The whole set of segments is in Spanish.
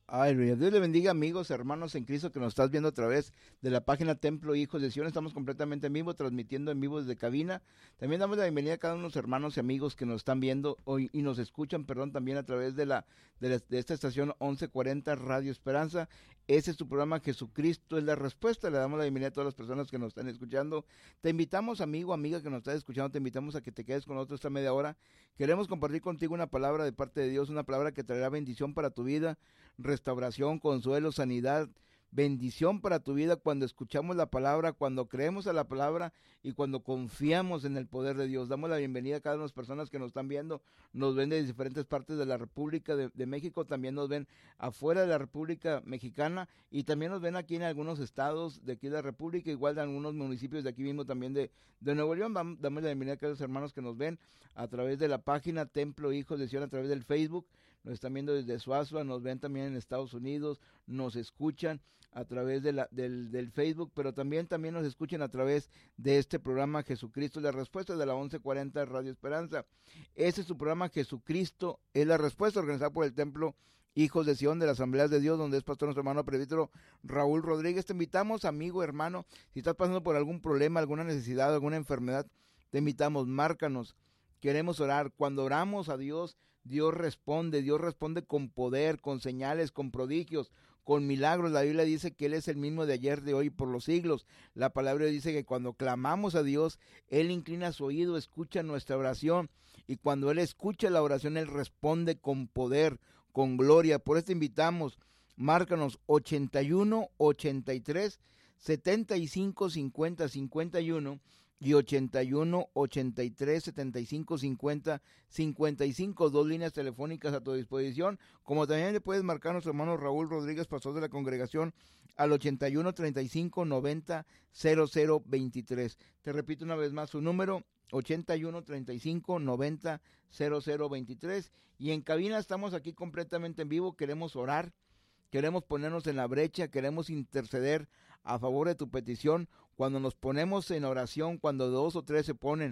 Ay, Dios le bendiga, amigos, hermanos en Cristo que nos estás viendo a través de la página Templo Hijos de Sion. Estamos completamente en vivo, transmitiendo en vivo desde cabina. También damos la bienvenida a cada uno de los hermanos y amigos que nos están viendo hoy y nos escuchan, perdón, también a través de esta estación 1140 Radio Esperanza. Ese es tu programa Jesucristo es la respuesta. Le damos la bienvenida a todas las personas que nos están escuchando. Te invitamos, amigo, amiga que nos estás escuchando, te invitamos a que te quedes con nosotros esta media hora. Queremos compartir contigo una palabra de parte de Dios, una palabra que traerá bendición para tu vida, restauración, consuelo, sanidad, bendición para tu vida cuando escuchamos la palabra, cuando creemos a la palabra y cuando confiamos en el poder de Dios. Damos la bienvenida a cada una de las personas que nos están viendo, nos ven de diferentes partes de la República de México, también nos ven afuera de la República Mexicana y también nos ven aquí en algunos estados de aquí de la República, igual de algunos municipios de aquí mismo también de Nuevo León. Damos la bienvenida a cada hermanos que nos ven a través de la página Templo Hijos de Sion, a través del Facebook. Nos están viendo desde Suazua, nos ven también en Estados Unidos, nos escuchan a través del Facebook, pero también nos escuchan a través de este programa Jesucristo es la respuesta de la 1140 Radio Esperanza. Este es su programa Jesucristo es la respuesta, organizado por el Templo Hijos de Sion de la Asamblea de Dios, donde es pastor nuestro hermano presbítero Raúl Rodríguez. Te invitamos, amigo, hermano, si estás pasando por algún problema, alguna necesidad, alguna enfermedad, te invitamos, márcanos. Queremos orar. Cuando oramos a Dios, Dios responde con poder, con señales, con prodigios, con milagros. La Biblia dice que Él es el mismo de ayer, de hoy y por los siglos. La palabra dice que cuando clamamos a Dios, Él inclina su oído, escucha nuestra oración, y cuando Él escucha la oración, Él responde con poder, con gloria. Por eso te invitamos, márcanos 81 83 75 50 51 y 81 83 75 50 55, dos líneas telefónicas a tu disposición, como también le puedes marcar a nuestro hermano Raúl Rodríguez, pastor de la congregación, al 81 35 90 00 23. Te repito una vez más su número, 81 35 90 00 23, y en cabina estamos aquí completamente en vivo. Queremos orar, queremos ponernos en la brecha, queremos interceder a favor de tu petición. Cuando nos ponemos en oración, cuando dos o tres se ponen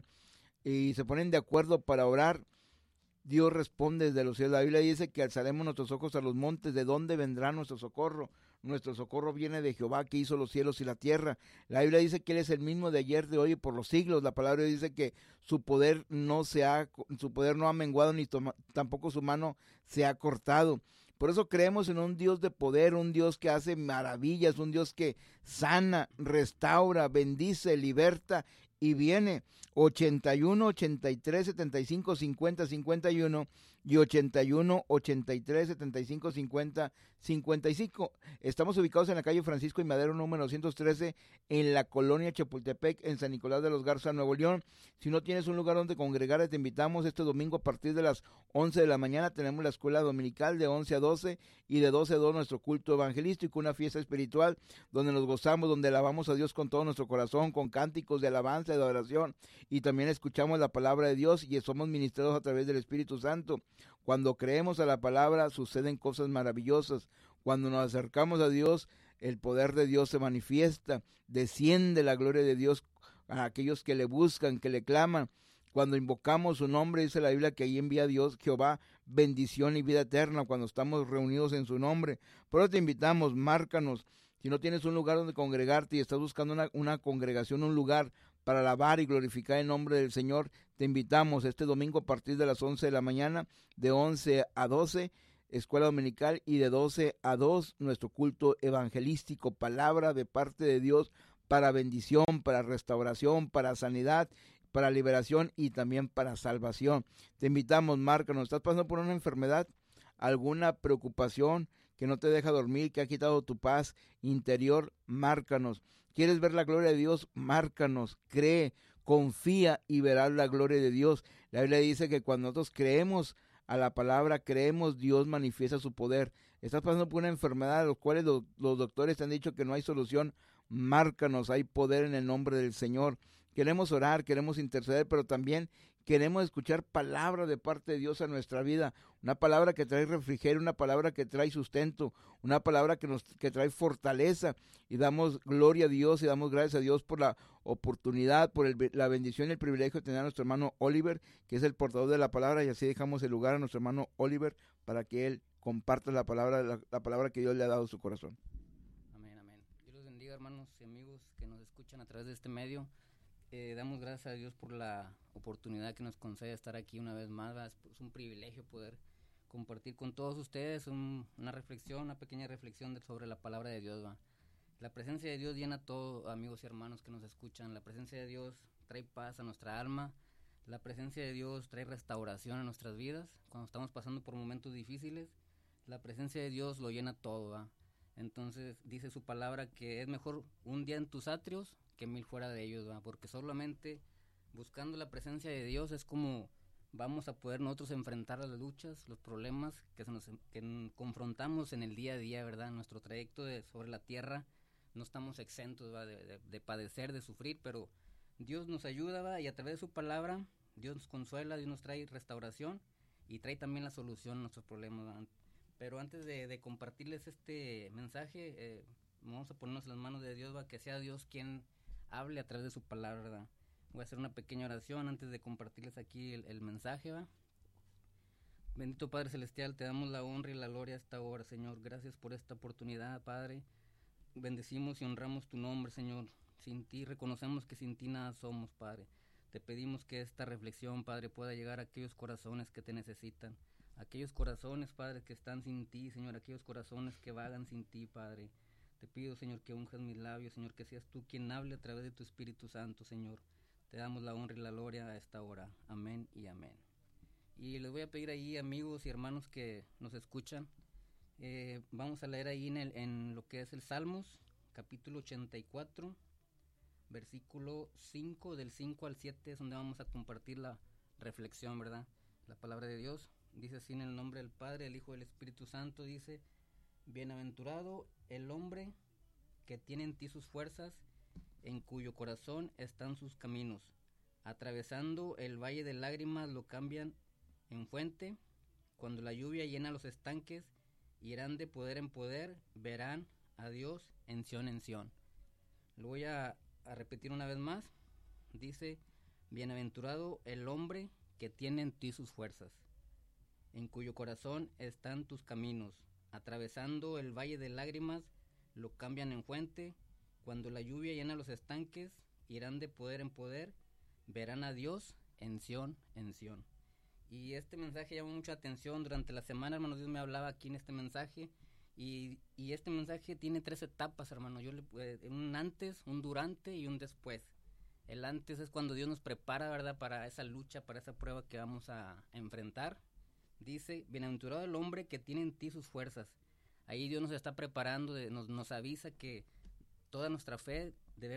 de acuerdo para orar, Dios responde desde los cielos. La Biblia dice que alzaremos nuestros ojos a los montes. ¿De dónde vendrá nuestro socorro? Nuestro socorro viene de Jehová, que hizo los cielos y la tierra. La Biblia dice que Él es el mismo de ayer, de hoy y por los siglos. La palabra dice que su poder no ha menguado, ni tampoco su mano se ha cortado. Por eso creemos en un Dios de poder, un Dios que hace maravillas, un Dios que sana, restaura, bendice, liberta y viene. 81 83 75 50 51 y 81 83 75 50 55. Estamos ubicados en la calle Francisco y Madero número 213 en la colonia Chapultepec, en San Nicolás de los Garza, Nuevo León. Si no tienes un lugar donde congregar, te invitamos este domingo a partir de las 11 de la mañana. Tenemos la escuela dominical de 11 a 12 y de 12 a 2 nuestro culto evangelístico, una fiesta espiritual donde nos gozamos, donde alabamos a Dios con todo nuestro corazón, con cánticos de alabanza y de adoración, y también escuchamos la palabra de Dios y somos ministrados a través del Espíritu Santo. Cuando creemos a la palabra suceden cosas maravillosas. Cuando nos acercamos a Dios, el poder de Dios se manifiesta, desciende la gloria de Dios a aquellos que le buscan, que le claman. Cuando invocamos su nombre, dice la Biblia que ahí envía Dios, Jehová, bendición y vida eterna cuando estamos reunidos en su nombre. Por eso te invitamos, márcanos. Si no tienes un lugar donde congregarte y estás buscando una congregación, un lugar para alabar y glorificar el nombre del Señor, te invitamos este domingo a partir de las 11 de la mañana, de 11 a 12, escuela dominical, y de 12 a 2, nuestro culto evangelístico, palabra de parte de Dios para bendición, para restauración, para sanidad, para liberación y también para salvación. Te invitamos, márcanos. ¿Estás pasando por una enfermedad, alguna preocupación que no te deja dormir, que ha quitado tu paz interior? Márcanos. ¿Quieres ver la gloria de Dios? Márcanos. Cree, confía y verás la gloria de Dios. La Biblia dice que cuando nosotros creemos a la palabra, creemos, Dios manifiesta su poder. Estás pasando por una enfermedad a los cuales los doctores te han dicho que no hay solución. Márcanos, hay poder en el nombre del Señor. Queremos orar, queremos interceder, pero también queremos escuchar palabra de parte de Dios a nuestra vida, una palabra que trae refrigerio, una palabra que trae sustento, una palabra que trae fortaleza, y damos gloria a Dios y damos gracias a Dios por la oportunidad, por la bendición y el privilegio de tener a nuestro hermano Oliver, que es el portador de la palabra, y así dejamos el lugar a nuestro hermano Oliver para que él compartas la palabra que Dios le ha dado a su corazón. Amén, amén. Dios los bendiga, hermanos y amigos que nos escuchan a través de este medio. Damos gracias a Dios por la oportunidad que nos concede estar aquí una vez más, ¿verdad? Es un privilegio poder compartir con todos ustedes una reflexión, una pequeña reflexión sobre la palabra de Dios, ¿verdad? La presencia de Dios llena todo, amigos y hermanos que nos escuchan. La presencia de Dios trae paz a nuestra alma. La presencia de Dios trae restauración a nuestras vidas. Cuando estamos pasando por momentos difíciles, la presencia de Dios lo llena todo, ¿va? Entonces dice su palabra que es mejor un día en tus atrios que 1000 fuera de ellos, ¿va? Porque solamente buscando la presencia de Dios es como vamos a poder nosotros enfrentar las luchas, los problemas que confrontamos en el día a día, ¿verdad? En nuestro trayecto sobre la tierra no estamos exentos, ¿va? De padecer, de sufrir, pero Dios nos ayuda, ¿va? Y a través de su palabra Dios nos consuela, Dios nos trae restauración y trae también la solución a nuestros problemas, ¿va? Pero antes de compartirles este mensaje, vamos a ponernos en las manos de Dios, ¿va? Que sea Dios quien hable a través de su palabra, ¿verdad? Voy a hacer una pequeña oración antes de compartirles aquí el mensaje, ¿va? Bendito Padre Celestial, te damos la honra y la gloria a esta hora, Señor. Gracias por esta oportunidad, Padre. Bendecimos y honramos tu nombre, Señor. Sin ti reconocemos que sin ti nada somos, Padre. Te pedimos que esta reflexión, Padre, pueda llegar a aquellos corazones que te necesitan. Aquellos corazones, Padre, que están sin ti, Señor. Aquellos corazones que vagan sin ti, Padre. Te pido, Señor, que unjas mis labios, Señor, que seas tú quien hable a través de tu Espíritu Santo, Señor. Te damos la honra y la gloria a esta hora. Amén y amén. Y les voy a pedir ahí, amigos y hermanos que nos escuchan, vamos a leer ahí en lo que es el Salmos, capítulo 84, versículo 5, del 5 al 7, es donde vamos a compartir la reflexión, ¿verdad? La palabra de Dios dice así: en el nombre del Padre, del Hijo y del Espíritu Santo, dice: bienaventurado el hombre que tiene en ti sus fuerzas, en cuyo corazón están sus caminos. Atravesando el valle de lágrimas lo cambian en fuente. Cuando la lluvia llena los estanques, irán de poder en poder, verán a Dios en Sión en Sión. Lo voy a repetir una vez más. Dice: bienaventurado el hombre que tiene en ti sus fuerzas, en cuyo corazón están tus caminos. Atravesando el valle de lágrimas lo cambian en fuente. Cuando la lluvia llena los estanques, irán de poder en poder, verán a Dios en Sión en Sión. Y este mensaje llamó mucha atención durante la semana, hermano. Dios me hablaba aquí en este mensaje, y este mensaje tiene 3 etapas, hermano. Un antes, un durante y un después. El antes es cuando Dios nos prepara, ¿verdad?, para esa lucha, para esa prueba que vamos a enfrentar. Dice: bienaventurado el hombre que tiene en ti sus fuerzas. Ahí Dios nos está preparando, nos avisa que toda nuestra fe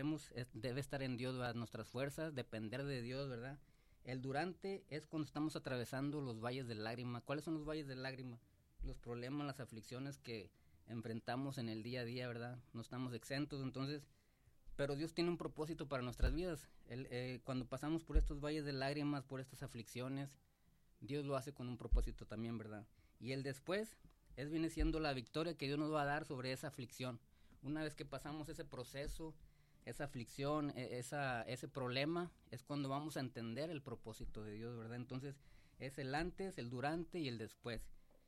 debe estar en Dios, ¿verdad? Nuestras fuerzas, depender de Dios, ¿verdad? El durante es cuando estamos atravesando los valles de lágrima. ¿Cuáles son los valles de lágrima? Los problemas, las aflicciones que enfrentamos en el día a día, ¿verdad? No estamos exentos, entonces, pero Dios tiene un propósito para nuestras vidas. Cuando pasamos por estos valles de lágrimas, por estas aflicciones, Dios lo hace con un propósito también, ¿verdad? Y el después viene siendo la victoria que Dios nos va a dar sobre esa aflicción. Una vez que pasamos ese proceso, esa aflicción, ese problema, es cuando vamos a entender el propósito de Dios, ¿verdad? Entonces es el antes, el durante y el después.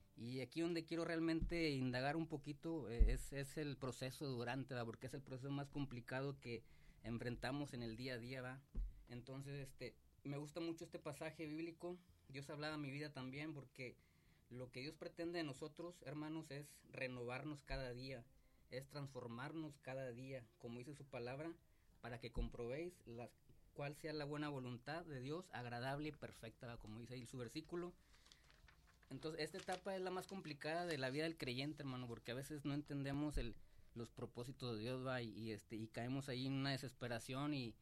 Y aquí donde quiero realmente indagar un poquito es el proceso durante, ¿verdad? Porque es el proceso más complicado que enfrentamos en el día a día, ¿verdad? Entonces me gusta mucho este pasaje bíblico. Dios hablaba a mi vida también, porque lo que Dios pretende de nosotros, hermanos, es renovarnos cada día, es transformarnos cada día, como dice su palabra, para que comprobéis cuál sea la buena voluntad de Dios, agradable y perfecta, como dice ahí su versículo. Entonces, esta etapa es la más complicada de la vida del creyente, hermano, porque a veces no entendemos los propósitos de Dios, ¿va? Y caemos ahí en una desesperación y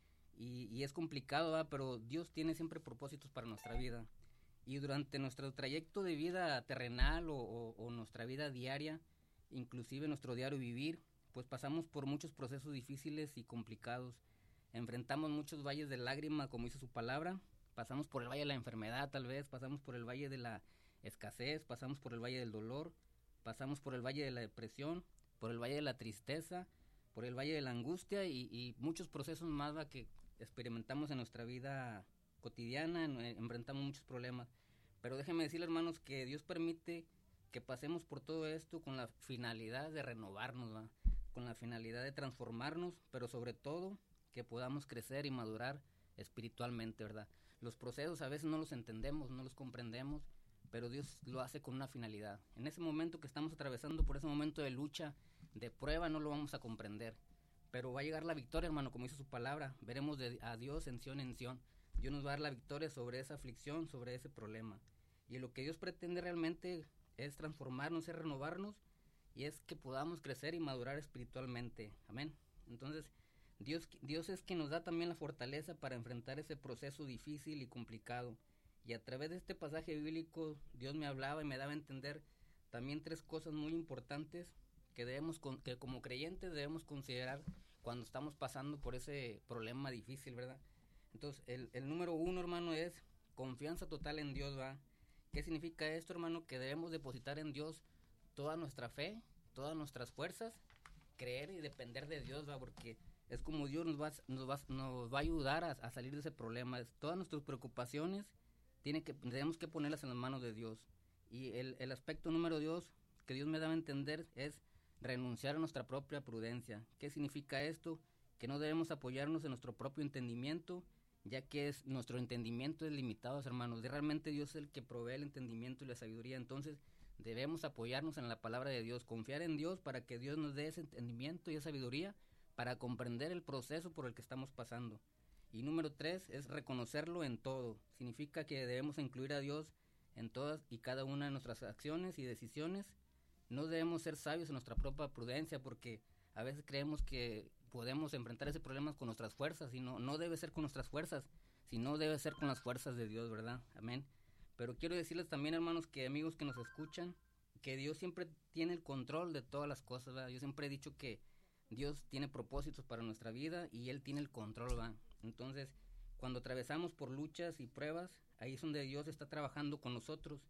es complicado, ¿va? Pero Dios tiene siempre propósitos para nuestra vida. Y durante nuestro trayecto de vida terrenal o nuestra vida diaria, inclusive nuestro diario vivir, pues pasamos por muchos procesos difíciles y complicados. Enfrentamos muchos valles de lágrima, como dice su palabra. Pasamos por el valle de la enfermedad, tal vez. Pasamos por el valle de la escasez. Pasamos por el valle del dolor. Pasamos por el valle de la depresión. Por el valle de la tristeza. Por el valle de la angustia y muchos procesos más, ¿va?, que experimentamos en nuestra vida cotidiana. Enfrentamos muchos problemas. Pero déjenme decirle, hermanos, que Dios permite que pasemos por todo esto con la finalidad de renovarnos, ¿va? Con la finalidad de transformarnos, pero sobre todo que podamos crecer y madurar espiritualmente, ¿verdad? Los procesos a veces no los entendemos, no los comprendemos, pero Dios lo hace con una finalidad. En ese momento que estamos atravesando por ese momento de lucha, de prueba, no lo vamos a comprender, pero va a llegar la victoria, hermano, como dice su palabra. Veremos a Dios en Sión en Sión. Dios nos va a dar la victoria sobre esa aflicción, sobre ese problema. Y lo que Dios pretende realmente es transformarnos, es renovarnos, y es que podamos crecer y madurar espiritualmente. Amén. Entonces, Dios es quien nos da también la fortaleza para enfrentar ese proceso difícil y complicado. Y a través de este pasaje bíblico, Dios me hablaba y me daba a entender también 3 cosas muy importantes que como creyentes debemos considerar cuando estamos pasando por ese problema difícil, ¿verdad? Entonces, el número 1, hermano, es confianza total en Dios, ¿va? ¿Qué significa esto, hermano? Que debemos depositar en Dios toda nuestra fe, todas nuestras fuerzas, creer y depender de Dios, ¿va? Porque es como Dios nos va a ayudar a salir de ese problema. Todas nuestras preocupaciones tenemos que ponerlas en las manos de Dios. Y el aspecto número 2 que Dios me daba a entender es renunciar a nuestra propia prudencia. ¿Qué significa esto? Que no debemos apoyarnos en nuestro propio entendimiento, ya que nuestro entendimiento es limitado, hermanos. Realmente Dios es el que provee el entendimiento y la sabiduría. Entonces debemos apoyarnos en la palabra de Dios, confiar en Dios para que Dios nos dé ese entendimiento y esa sabiduría para comprender el proceso por el que estamos pasando. Y número 3 es reconocerlo en todo. Significa que debemos incluir a Dios en todas y cada una de nuestras acciones y decisiones. No debemos ser sabios en nuestra propia prudencia, porque a veces creemos que podemos enfrentar ese problema con nuestras fuerzas, y no debe ser con nuestras fuerzas, sino debe ser con las fuerzas de Dios, ¿verdad? Amén. Pero quiero decirles también, hermanos, que amigos que nos escuchan, que Dios siempre tiene el control de todas las cosas, ¿verdad? Yo siempre he dicho que Dios tiene propósitos para nuestra vida y Él tiene el control, ¿verdad? Entonces, cuando atravesamos por luchas y pruebas, ahí es donde Dios está trabajando con nosotros.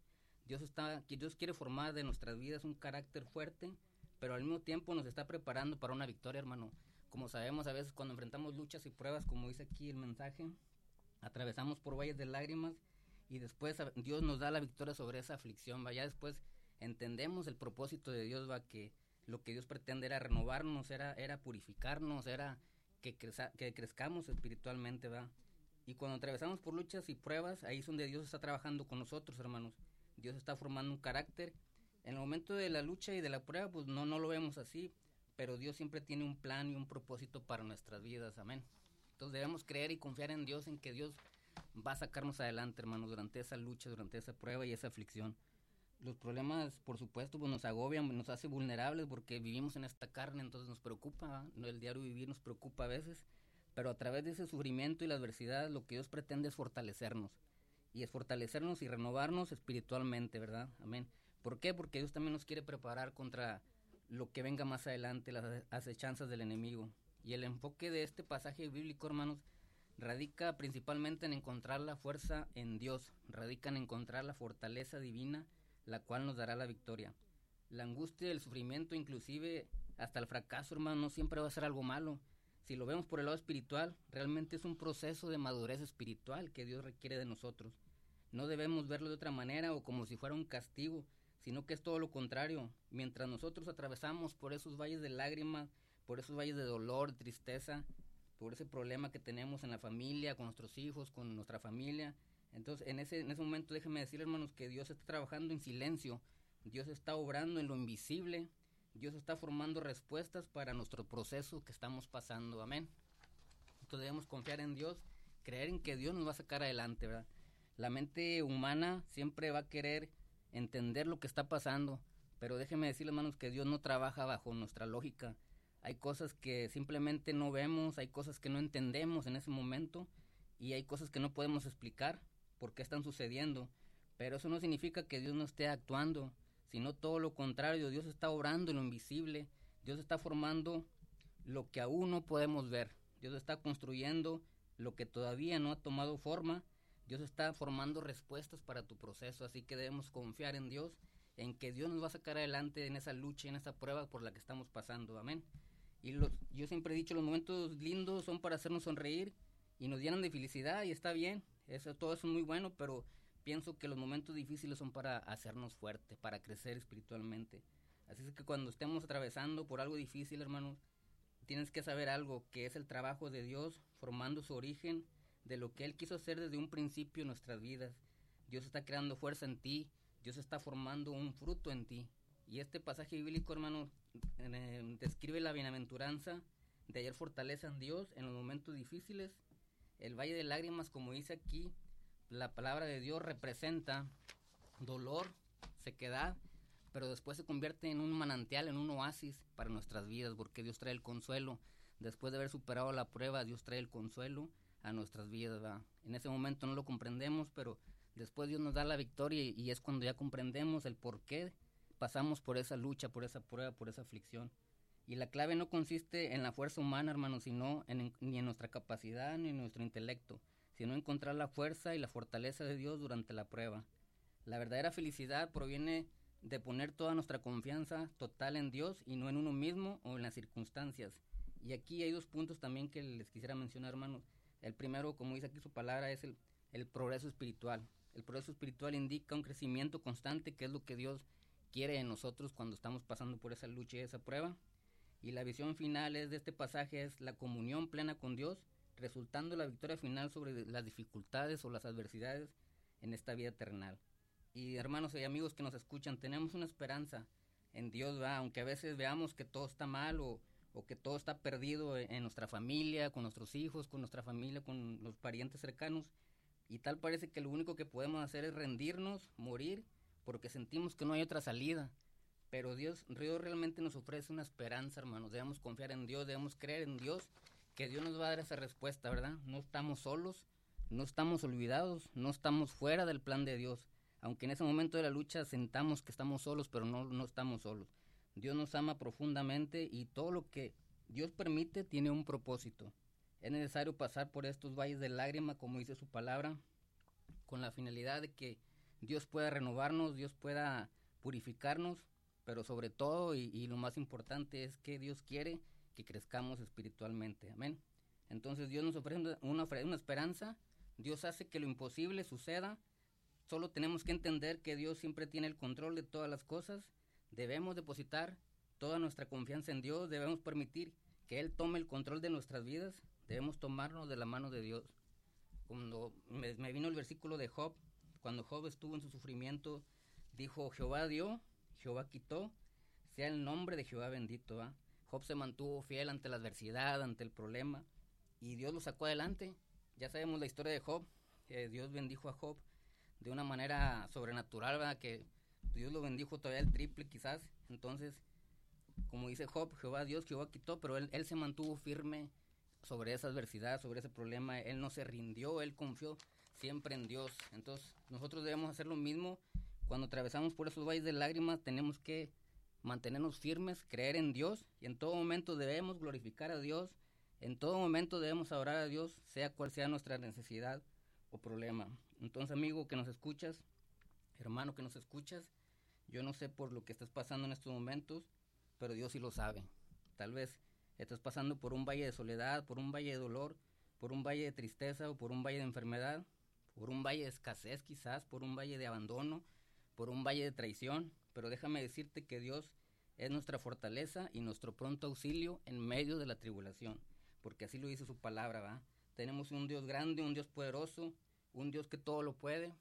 Dios quiere formar de nuestras vidas un carácter fuerte, pero al mismo tiempo nos está preparando para una victoria, hermano. Como sabemos, a veces cuando enfrentamos luchas y pruebas, como dice aquí el mensaje, atravesamos por valles de lágrimas y después Dios nos da la victoria sobre esa aflicción, ¿va? Ya después entendemos el propósito de Dios, ¿va? Que lo que Dios pretende era renovarnos, era purificarnos, era que crezcamos espiritualmente, ¿va? Y cuando atravesamos por luchas y pruebas, ahí es donde Dios está trabajando con nosotros, hermanos. Dios está formando un carácter. En el momento de la lucha y de la prueba, pues no lo vemos así, pero Dios siempre tiene un plan y un propósito para nuestras vidas, amén. Entonces debemos creer y confiar en Dios, en que Dios va a sacarnos adelante, hermanos, durante esa lucha, durante esa prueba y esa aflicción. Los problemas, por supuesto, pues nos agobian, nos hace vulnerables porque vivimos en esta carne, entonces nos preocupa, ¿no? El diario vivir nos preocupa a veces, pero a través de ese sufrimiento y la adversidad, lo que Dios pretende es fortalecernos y renovarnos espiritualmente, ¿verdad? Amén. ¿Por qué? Porque Dios también nos quiere preparar contra lo que venga más adelante, las acechanzas del enemigo. Y el enfoque de este pasaje bíblico, hermanos, radica principalmente en encontrar la fuerza en Dios, radica en encontrar la fortaleza divina, la cual nos dará la victoria. La angustia y el sufrimiento, inclusive hasta el fracaso, hermano, no siempre va a ser algo malo. Si lo vemos por el lado espiritual, realmente es un proceso de madurez espiritual que Dios requiere de nosotros. No debemos verlo de otra manera o como si fuera un castigo, sino que es todo lo contrario. Mientras nosotros atravesamos por esos valles de lágrimas, por esos valles de dolor, tristeza, por ese problema que tenemos en la familia, con nuestros hijos, con nuestra familia, entonces en ese momento déjenme decir, hermanos, que Dios está trabajando en silencio, Dios está obrando en lo invisible, Dios está formando respuestas para nuestro proceso que estamos pasando, amén. Entonces debemos confiar en Dios, creer en que Dios nos va a sacar adelante, ¿verdad? La mente humana siempre va a querer entender lo que está pasando, pero déjenme decirles, hermanos, que Dios no trabaja bajo nuestra lógica. Hay cosas que simplemente no vemos, hay cosas que no entendemos en ese momento y hay cosas que no podemos explicar por qué están sucediendo, pero eso no significa que Dios no esté actuando, sino todo lo contrario. Dios está obrando en lo invisible, Dios está formando lo que aún no podemos ver, Dios está construyendo lo que todavía no ha tomado forma, Dios está formando respuestas para tu proceso, así que debemos confiar en Dios, en que Dios nos va a sacar adelante en esa lucha, en esa prueba por la que estamos pasando, amén. Y yo siempre he dicho, los momentos lindos son para hacernos sonreír y nos llenan de felicidad y está bien, todo eso es muy bueno, pero pienso que los momentos difíciles son para hacernos fuerte, para crecer espiritualmente. Así es que cuando estemos atravesando por algo difícil, hermanos, tienes que saber algo, que es el trabajo de Dios formando su origen de lo que Él quiso hacer desde un principio en nuestras vidas. Dios está creando fuerza en ti, Dios está formando un fruto en ti. Y este pasaje bíblico, hermano, describe la bienaventuranza de hallar fortaleza en Dios en los momentos difíciles. El valle de lágrimas, como dice aquí, la palabra de Dios representa dolor, sequedad, pero después se convierte en un manantial, en un oasis para nuestras vidas, porque Dios trae el consuelo. Después de haber superado la prueba, Dios trae el consuelo a nuestras vidas, ¿verdad? En ese momento no lo comprendemos, pero después Dios nos da la victoria y es cuando ya comprendemos el por qué pasamos por esa lucha, por esa prueba, por esa aflicción. Y la clave no consiste en la fuerza humana, hermanos, sino ni en nuestra capacidad ni en nuestro intelecto, sino encontrar la fuerza y la fortaleza de Dios durante la prueba. La verdadera felicidad proviene de poner toda nuestra confianza total en Dios y no en uno mismo o en las circunstancias. Y aquí hay dos puntos también que les quisiera mencionar, hermanos. El primero, como dice aquí su palabra, es el progreso espiritual. El progreso espiritual indica un crecimiento constante, que es lo que Dios quiere en nosotros cuando estamos pasando por esa lucha y esa prueba. Y la visión final de este pasaje es la comunión plena con Dios, resultando la victoria final sobre las dificultades o las adversidades en esta vida terrenal. Y hermanos y amigos que nos escuchan, tenemos una esperanza en Dios, ¿verdad? Aunque a veces veamos que todo está mal o que todo está perdido en nuestra familia, con nuestros hijos, con nuestra familia, con los parientes cercanos, y tal parece que lo único que podemos hacer es rendirnos, morir, porque sentimos que no hay otra salida. Pero Dios realmente nos ofrece una esperanza, hermanos. Debemos confiar en Dios, debemos creer en Dios, que Dios nos va a dar esa respuesta, ¿verdad? No estamos solos, no estamos olvidados, no estamos fuera del plan de Dios. Aunque en ese momento de la lucha sentamos que estamos solos, pero no estamos solos. Dios nos ama profundamente y todo lo que Dios permite tiene un propósito. Es necesario pasar por estos valles de lágrima, como dice su palabra, con la finalidad de que Dios pueda renovarnos, Dios pueda purificarnos, pero sobre todo y lo más importante es que Dios quiere que crezcamos espiritualmente. Amén. Entonces Dios nos ofrece una esperanza, Dios hace que lo imposible suceda. Solo tenemos que entender que Dios siempre tiene el control de todas las cosas. Debemos depositar toda nuestra confianza en Dios, debemos permitir que Él tome el control de nuestras vidas, debemos tomarnos de la mano de Dios. Cuando me vino el versículo de Job, cuando Job estuvo en su sufrimiento, dijo: Jehová dio, Jehová quitó, sea el nombre de Jehová bendito. ¿Eh? Job se mantuvo fiel ante la adversidad, ante el problema, y Dios lo sacó adelante. Ya sabemos la historia de Job. Dios bendijo a Job de una manera sobrenatural, ¿verdad? Que Dios lo bendijo todavía el triple quizás. Entonces, como dice Job, Jehová Dios, Jehová quitó, pero él se mantuvo firme sobre esa adversidad, sobre ese problema. Él no se rindió, él confió siempre en Dios. Entonces, nosotros debemos hacer lo mismo. Cuando atravesamos por esos valles de lágrimas, tenemos que mantenernos firmes, creer en Dios, y en todo momento debemos glorificar a Dios. En todo momento debemos adorar a Dios, sea cual sea nuestra necesidad o problema. Entonces, amigo que nos escuchas, hermano que nos escuchas, yo no sé por lo que estás pasando en estos momentos, pero Dios sí lo sabe. Tal vez estás pasando por un valle de soledad, por un valle de dolor, por un valle de tristeza o por un valle de enfermedad, por un valle de escasez quizás, por un valle de abandono, por un valle de traición, pero déjame decirte que Dios es nuestra fortaleza y nuestro pronto auxilio en medio de la tribulación, porque así lo dice su palabra, ¿va? Tenemos un Dios grande, un Dios poderoso, un Dios que todo lo puede.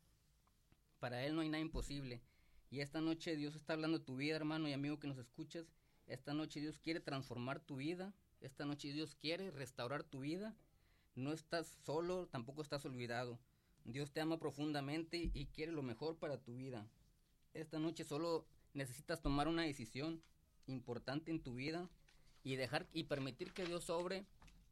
Para Él no hay nada imposible. Y esta noche Dios está hablando de tu vida, hermano y amigo que nos escuchas. Esta noche Dios quiere transformar tu vida. Esta noche Dios quiere restaurar tu vida. No estás solo, tampoco estás olvidado. Dios te ama profundamente y quiere lo mejor para tu vida. Esta noche solo necesitas tomar una decisión importante en tu vida y dejar y permitir que Dios obre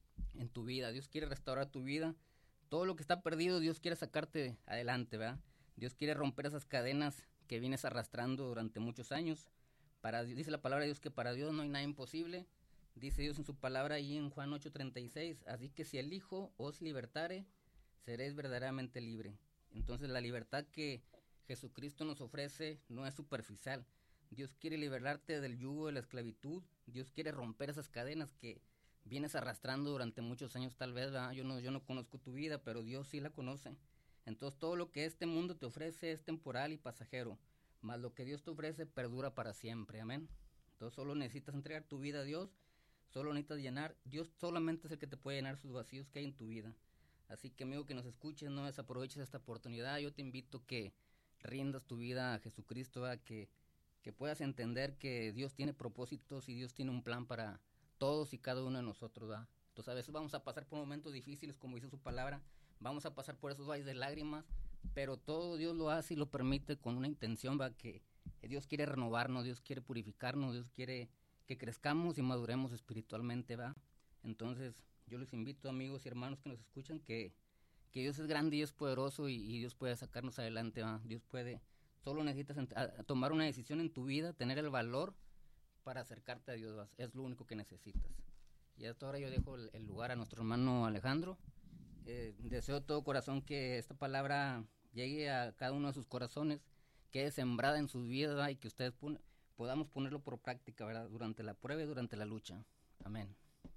en tu vida. Dios quiere restaurar tu vida. Todo lo que está perdido, Dios quiere sacarte adelante, ¿verdad? Dios quiere romper esas cadenas que vienes arrastrando durante muchos años. Dice la palabra de Dios que para Dios no hay nada imposible. Dice Dios en su palabra ahí en Juan 8:36, así que si el Hijo os libertare, seréis verdaderamente libre. Entonces la libertad que Jesucristo nos ofrece no es superficial. Dios quiere liberarte del yugo de la esclavitud. Dios quiere romper esas cadenas que vienes arrastrando durante muchos años tal vez, ¿verdad? Yo no conozco tu vida, pero Dios sí la conoce. Entonces todo lo que este mundo te ofrece es temporal y pasajero, mas lo que Dios te ofrece perdura para siempre, amén. Entonces solo necesitas entregar tu vida a Dios, solo necesitas llenar, Dios solamente es el que te puede llenar sus vacíos que hay en tu vida. Así que amigo que nos escuches, no desaproveches esta oportunidad, yo te invito que rindas tu vida a Jesucristo, que puedas entender que Dios tiene propósitos y Dios tiene un plan para todos y cada uno de nosotros, ¿verdad? Entonces a veces vamos a pasar por momentos difíciles, como dice su palabra, vamos a pasar por esos valles de lágrimas, pero todo Dios lo hace y lo permite con una intención, ¿va? Que Dios quiere renovarnos, Dios quiere purificarnos, Dios quiere que crezcamos y maduremos espiritualmente, ¿va? Entonces yo les invito, amigos y hermanos que nos escuchan, que Dios es grande y es poderoso y Dios puede sacarnos adelante, ¿va? Dios puede, solo necesitas tomar una decisión en tu vida, tener el valor para acercarte a Dios, ¿va? Es lo único que necesitas. Y hasta ahora yo dejo el lugar a nuestro hermano Alejandro. Deseo de todo corazón que esta palabra llegue a cada uno de sus corazones, quede sembrada en sus vidas, ¿verdad? Y que ustedes podamos ponerlo por práctica, ¿verdad? Durante la prueba y durante la lucha. Amén.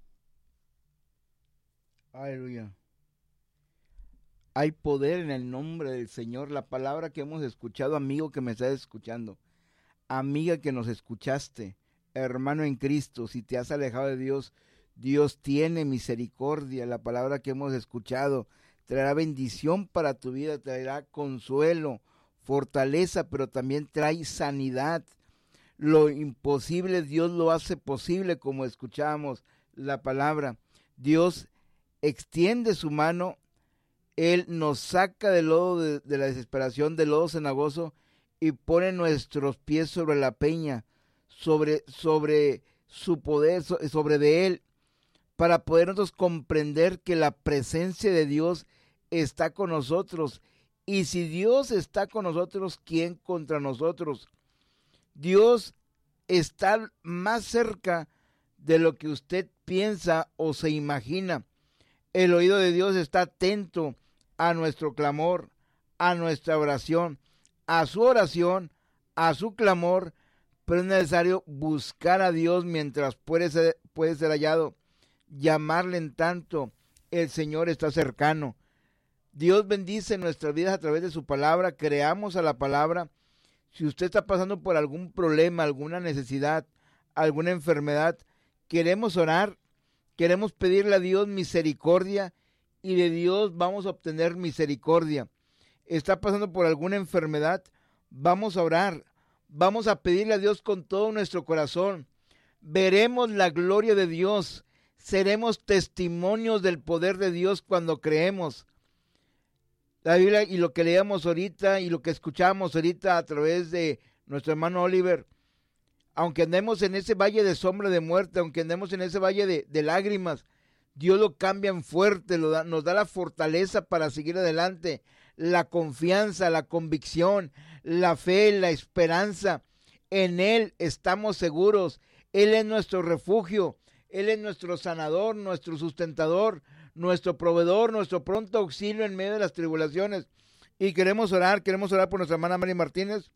Aleluya. Hay poder en el nombre del Señor. La palabra que hemos escuchado, amigo que me estás escuchando, amiga que nos escuchaste, hermano en Cristo, si te has alejado de Dios, Dios tiene misericordia. La palabra que hemos escuchado traerá bendición para tu vida, traerá consuelo, fortaleza, pero también trae sanidad. Lo imposible Dios lo hace posible, como escuchábamos la palabra. Dios extiende su mano, Él nos saca del lodo de la desesperación, del lodo cenagoso, y pone nuestros pies sobre la peña, sobre su poder, sobre de Él, para poder nosotros comprender que la presencia de Dios está con nosotros. Y si Dios está con nosotros, ¿quién contra nosotros? Dios está más cerca de lo que usted piensa o se imagina. El oído de Dios está atento a nuestro clamor, a nuestra oración, a su clamor, pero es necesario buscar a Dios mientras puede ser hallado, llamarle en tanto el Señor está cercano. Dios bendice nuestras vidas a través de su palabra, creamos a la palabra. Si usted está pasando por algún problema, alguna necesidad, alguna enfermedad, queremos orar, queremos pedirle a Dios misericordia y de Dios vamos a obtener misericordia. Está pasando por alguna enfermedad, vamos a orar, vamos a pedirle a Dios con todo nuestro corazón. Veremos la gloria de Dios, seremos testimonios del poder de Dios cuando creemos. La Biblia y lo que leíamos ahorita y lo que escuchamos ahorita a través de nuestro hermano Oliver, aunque andemos en ese valle de sombra de muerte, aunque andemos en ese valle de lágrimas, Dios lo cambia en fuerte, nos da la fortaleza para seguir adelante, la confianza, la convicción, la fe, la esperanza. En Él estamos seguros, Él es nuestro refugio, Él es nuestro sanador, nuestro sustentador, nuestro proveedor, nuestro pronto auxilio en medio de las tribulaciones. Y queremos orar por nuestra hermana Mari Martínez,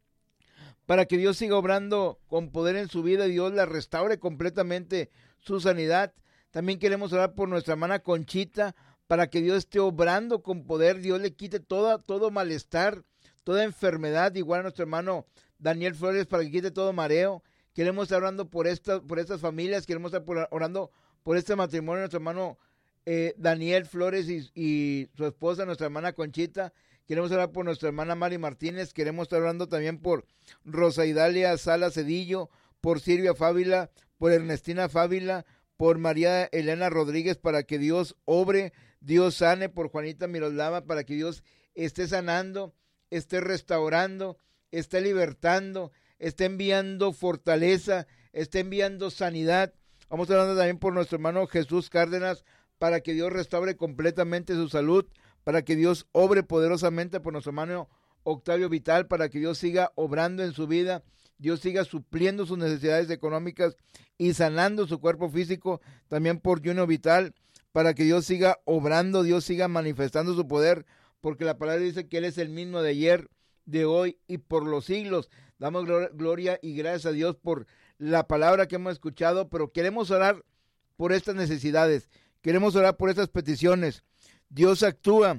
para que Dios siga obrando con poder en su vida y Dios la restaure completamente su sanidad. También queremos orar por nuestra hermana Conchita, para que Dios esté obrando con poder, Dios le quite todo malestar, toda enfermedad, igual a nuestro hermano Daniel Flores, para que quite todo mareo. Queremos estar orando por estas familias, queremos estar orando por este matrimonio, nuestro hermano Daniel Flores y su esposa, nuestra hermana Conchita. Queremos orar por nuestra hermana Mari Martínez, queremos estar orando también por Rosa Idalia Sala Cedillo, por Silvia Fávila, por Ernestina Fávila, por María Elena Rodríguez, para que Dios obre, Dios sane, por Juanita Miroslava, para que Dios esté sanando, esté restaurando, esté libertando, esté enviando fortaleza, esté enviando sanidad. Vamos orando también por nuestro hermano Jesús Cárdenas, para que Dios restaure completamente su salud, para que Dios obre poderosamente por nuestro hermano Octavio Vital, para que Dios siga obrando en su vida, Dios siga supliendo sus necesidades económicas y sanando su cuerpo físico, también por Junior Vital, para que Dios siga obrando, Dios siga manifestando su poder, porque la palabra dice que Él es el mismo de ayer, de hoy y por los siglos. Damos gloria y gracias a Dios por la palabra que hemos escuchado, pero queremos orar por estas necesidades, queremos orar por estas peticiones. Dios actúa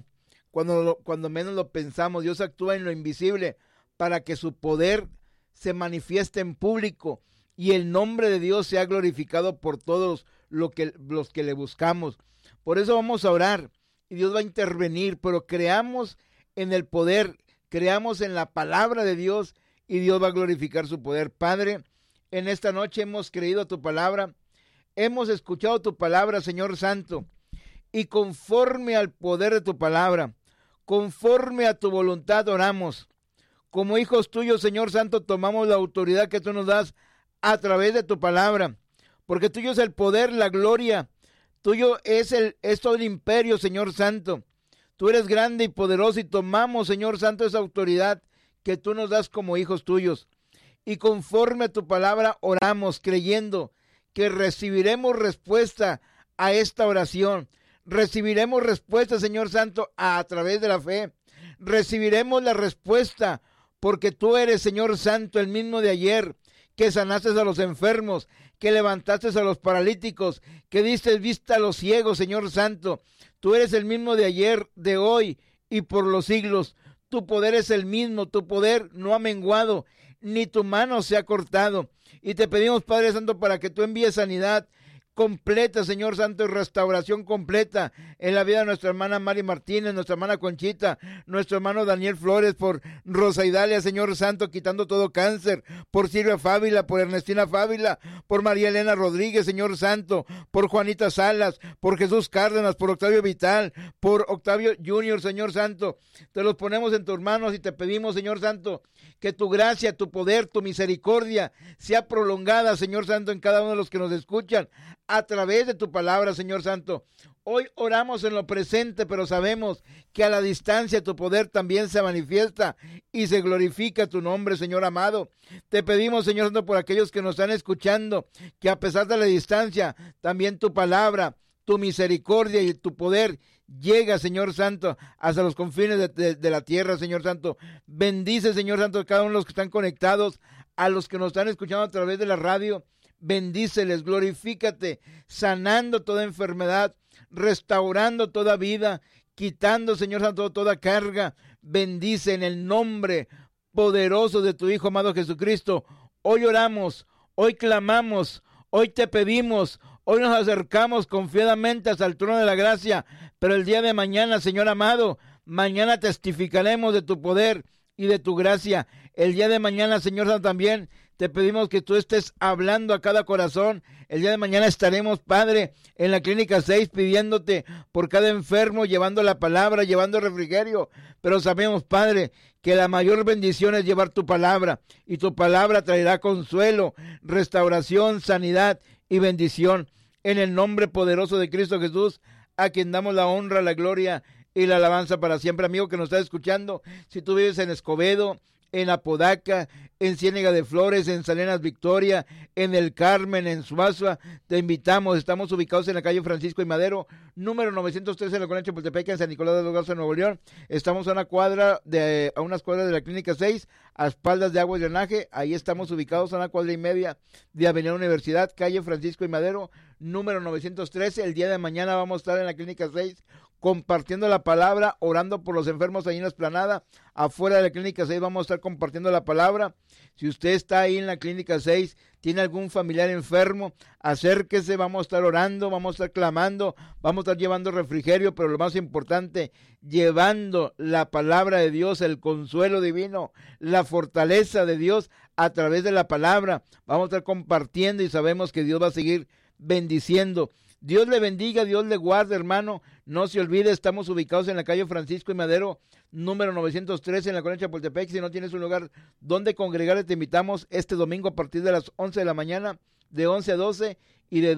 cuando menos lo pensamos. Dios actúa en lo invisible para que su poder se manifieste en público y el nombre de Dios sea glorificado por todos los que le buscamos. Por eso vamos a orar y Dios va a intervenir, pero creamos en el poder, creamos en la palabra de Dios y Dios va a glorificar su poder. Padre, en esta noche hemos creído a tu palabra, hemos escuchado tu palabra, Señor Santo, y conforme al poder de tu palabra, conforme a tu voluntad oramos. Como hijos tuyos, Señor Santo, tomamos la autoridad que tú nos das a través de tu palabra, porque tuyo es el poder, la gloria, tuyo es todo el imperio, Señor Santo. Tú eres grande y poderoso y tomamos, Señor Santo, esa autoridad que tú nos das como hijos tuyos. Y conforme a tu palabra oramos, creyendo que recibiremos respuesta a esta oración. Recibiremos respuesta, Señor Santo, a través de la fe. Recibiremos la respuesta porque tú eres, Señor Santo, el mismo de ayer, que sanaste a los enfermos, que levantaste a los paralíticos, que diste vista a los ciegos, Señor Santo. Tú eres el mismo de ayer, de hoy y por los siglos. Tu poder es el mismo, tu poder no ha menguado, ni tu mano se ha cortado. Y te pedimos, Padre Santo, para que tú envíes sanidad completa, Señor Santo, y restauración completa en la vida de nuestra hermana Mari Martínez, nuestra hermana Conchita, nuestro hermano Daniel Flores, por Rosa Idalia, Señor Santo, quitando todo cáncer, por Silvia Fávila, por Ernestina Fávila, por María Elena Rodríguez, Señor Santo, por Juanita Salas, por Jesús Cárdenas, por Octavio Vital, por Octavio Junior, Señor Santo. Te los ponemos en tus manos y te pedimos, Señor Santo, que tu gracia, tu poder, tu misericordia sea prolongada, Señor Santo, en cada uno de los que nos escuchan a través de tu palabra, Señor Santo. Hoy oramos en lo presente, pero sabemos que a la distancia tu poder también se manifiesta y se glorifica tu nombre, Señor amado. Te pedimos, Señor Santo, por aquellos que nos están escuchando, que a pesar de la distancia, también tu palabra, tu misericordia y tu poder llega, Señor Santo, hasta los confines de la tierra, Señor Santo. Bendice, Señor Santo, a cada uno de los que están conectados, a los que nos están escuchando a través de la radio. Bendíceles, glorifícate, sanando toda enfermedad, restaurando toda vida, quitando, Señor Santo, toda carga. Bendice en el nombre poderoso de tu Hijo amado Jesucristo. Hoy oramos, hoy clamamos, hoy te pedimos, hoy nos acercamos confiadamente hasta el trono de la gracia, pero el día de mañana, Señor amado, mañana testificaremos de tu poder y de tu gracia. El día de mañana, Señor Santo, también te pedimos que tú estés hablando a cada corazón. El día de mañana estaremos, Padre, en la Clínica 6 pidiéndote por cada enfermo, llevando la palabra, llevando refrigerio. Pero sabemos, Padre, que la mayor bendición es llevar tu palabra. Y tu palabra traerá consuelo, restauración, sanidad y bendición. En el nombre poderoso de Cristo Jesús, a quien damos la honra, la gloria y la alabanza para siempre. Amigo que nos está escuchando, si tú vives en Escobedo, en Apodaca, en Ciénega de Flores, en Salinas Victoria, en El Carmen, en Suazua, te invitamos. Estamos ubicados en la calle Francisco y Madero, número 913 en la colonia Chapultepec, en San Nicolás de los Garza, Nuevo León. Estamos a unas cuadras de la Clínica 6, a espaldas de Agua y Drenaje. Ahí estamos ubicados a una cuadra y media de Avenida Universidad, calle Francisco y Madero, número 913. El día de mañana vamos a estar en la Clínica 6 compartiendo la palabra, orando por los enfermos ahí en la explanada. Afuera de la Clínica 6 vamos a estar compartiendo la palabra. Si usted está ahí en la Clínica 6, tiene algún familiar enfermo, acérquese, vamos a estar orando, vamos a estar clamando, vamos a estar llevando refrigerio, pero lo más importante, llevando la palabra de Dios, el consuelo divino, la fortaleza de Dios a través de la palabra. Vamos a estar compartiendo y sabemos que Dios va a seguir bendiciendo. Dios le bendiga, Dios le guarde, hermano. No se olvide, estamos ubicados en la calle Francisco y Madero, número 913 en la colonia Chapultepec. Si no tienes un lugar donde congregar, te invitamos este domingo a partir de las 11 de la mañana, de 11 a 12 y de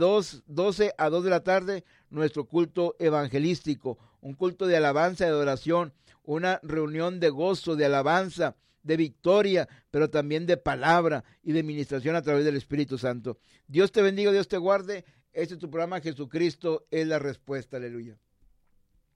12 a 2 de la tarde, nuestro culto evangelístico, un culto de alabanza y de adoración, una reunión de gozo, de alabanza, de victoria, pero también de palabra y de ministración a través del Espíritu Santo. Dios te bendiga, Dios te guarde. Este es tu programa, Jesucristo es la respuesta. Aleluya.